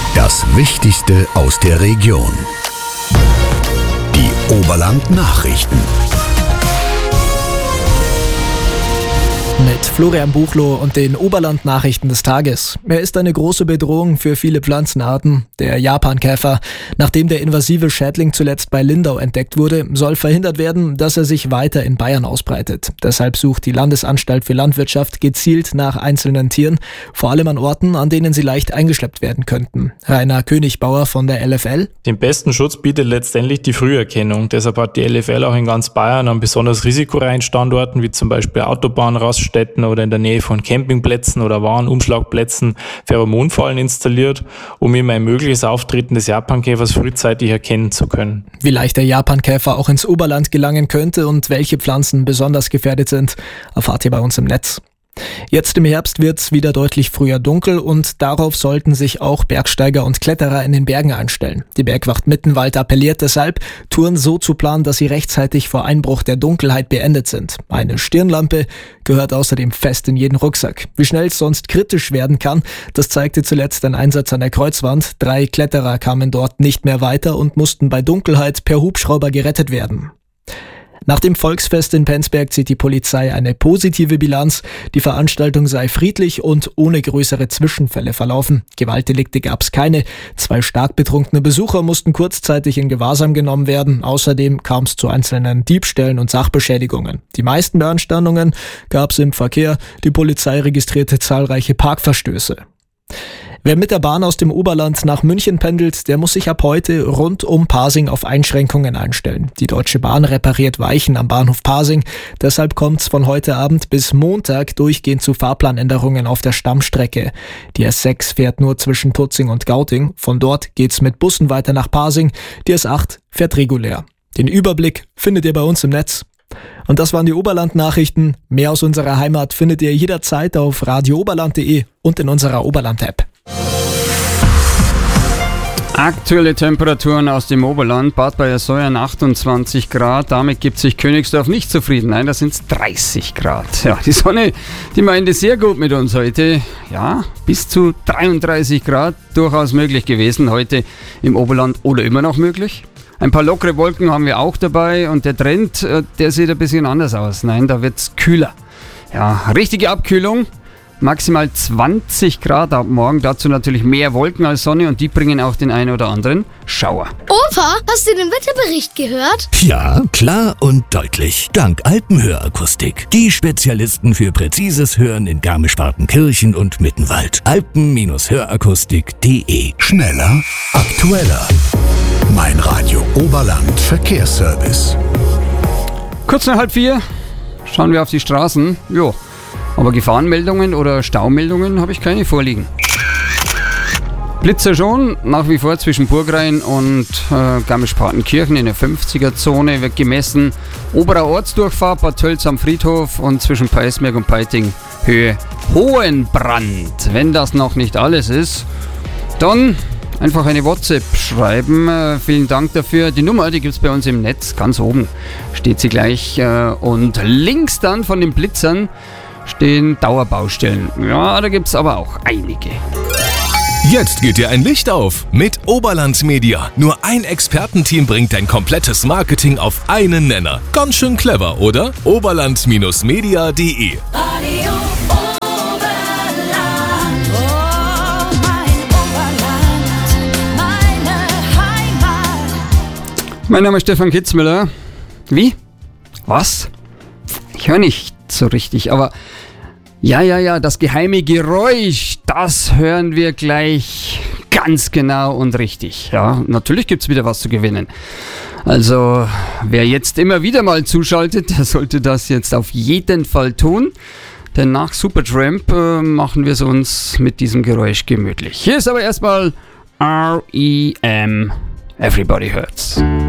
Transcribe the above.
Das Wichtigste aus der Region. Die Oberland-Nachrichten. Mit Florian Buchloh und den Oberland-Nachrichten des Tages. Er ist eine große Bedrohung für viele Pflanzenarten. Der Japankäfer, nachdem der invasive Schädling zuletzt bei Lindau entdeckt wurde, soll verhindert werden, dass er sich weiter in Bayern ausbreitet. Deshalb sucht die Landesanstalt für Landwirtschaft gezielt nach einzelnen Tieren, vor allem an Orten, an denen sie leicht eingeschleppt werden könnten. Rainer Königbauer von der LFL. Den besten Schutz bietet letztendlich die Früherkennung. Deshalb hat die LFL auch in ganz Bayern an besonders risikoreichen Standorten, wie zum Beispiel Autobahnraststätten oder in der Nähe von Campingplätzen oder Warenumschlagplätzen Pheromonfallen installiert, um eben ein mögliches Auftreten des Japankäfers frühzeitig erkennen zu können. Wie leicht der Japankäfer auch ins Oberland gelangen könnte und welche Pflanzen besonders gefährdet sind, erfahrt ihr bei uns im Netz. Jetzt im Herbst wird's wieder deutlich früher dunkel und darauf sollten sich auch Bergsteiger und Kletterer in den Bergen einstellen. Die Bergwacht Mittenwald appelliert deshalb, Touren so zu planen, dass sie rechtzeitig vor Einbruch der Dunkelheit beendet sind. Eine Stirnlampe gehört außerdem fest in jeden Rucksack. Wie schnell es sonst kritisch werden kann, das zeigte zuletzt ein Einsatz an der Kreuzwand. 3 Kletterer kamen dort nicht mehr weiter und mussten bei Dunkelheit per Hubschrauber gerettet werden. Nach dem Volksfest in Penzberg zieht die Polizei eine positive Bilanz. Die Veranstaltung sei friedlich und ohne größere Zwischenfälle verlaufen. Gewaltdelikte gab es keine. 2 stark betrunkene Besucher mussten kurzzeitig in Gewahrsam genommen werden. Außerdem kam es zu einzelnen Diebstählen und Sachbeschädigungen. Die meisten Beanstandungen gab es im Verkehr. Die Polizei registrierte zahlreiche Parkverstöße. Wer mit der Bahn aus dem Oberland nach München pendelt, der muss sich ab heute rund um Pasing auf Einschränkungen einstellen. Die Deutsche Bahn repariert Weichen am Bahnhof Pasing. Deshalb kommt es von heute Abend bis Montag durchgehend zu Fahrplanänderungen auf der Stammstrecke. Die S6 fährt nur zwischen Tutzing und Gauting. Von dort geht's mit Bussen weiter nach Pasing. Die S8 fährt regulär. Den Überblick findet ihr bei uns im Netz. Und das waren die Oberland-Nachrichten. Mehr aus unserer Heimat findet ihr jederzeit auf radiooberland.de und in unserer Oberland-App. Aktuelle Temperaturen aus dem Oberland. Bad Bayersoien 28 Grad. Damit gibt sich Königsdorf nicht zufrieden. Nein, da sind es 30 Grad. Ja, die Sonne, die meinte sehr gut mit uns heute. Ja, bis zu 33 Grad durchaus möglich gewesen heute im Oberland oder immer noch möglich. Ein paar lockere Wolken haben wir auch dabei und der Trend, der sieht ein bisschen anders aus. Nein, da wird es kühler. Ja, richtige Abkühlung. Maximal 20 Grad ab morgen, dazu natürlich mehr Wolken als Sonne und die bringen auch den einen oder anderen Schauer. Opa, hast du den Wetterbericht gehört? Ja, klar und deutlich. Dank Alpenhörakustik. Die Spezialisten für präzises Hören in Garmisch-Partenkirchen und Mittenwald. Alpen-Hörakustik.de. Schneller, aktueller. Mein Radio Oberland Verkehrsservice. Kurz nach 3:30 schauen wir auf die Straßen. Jo. Aber Gefahrenmeldungen oder Staumeldungen habe ich keine vorliegen. Blitzer schon, nach wie vor zwischen Burgrain und Garmisch-Partenkirchen in der 50er-Zone wird gemessen. Oberer Ortsdurchfahrt Bad Tölz am Friedhof und zwischen Peismerg und Peiting Höhe Hohenbrand. Wenn das noch nicht alles ist, dann einfach eine WhatsApp schreiben. Vielen Dank dafür. Die Nummer, die gibt es bei uns im Netz. Ganz oben steht sie gleich. Und links dann von den Blitzern stehen Dauerbaustellen. Ja, da gibt es aber auch einige. Jetzt geht dir ein Licht auf mit Oberland Media. Nur ein Expertenteam bringt dein komplettes Marketing auf einen Nenner. Ganz schön clever, oder? Oberland-media.de. Radio Oberland, oh mein Oberland, meine Heimat. Mein Name ist Stefan Kitzmüller. Wie? Was? Ich höre nicht so richtig, aber ja, das geheime Geräusch, das hören wir gleich ganz genau und richtig. Ja, natürlich gibt es wieder was zu gewinnen. Also, wer jetzt immer wieder mal zuschaltet, der sollte das jetzt auf jeden Fall tun. Denn nach Supertramp machen wir es uns mit diesem Geräusch gemütlich. Hier ist aber erstmal R.E.M. Everybody Hurts.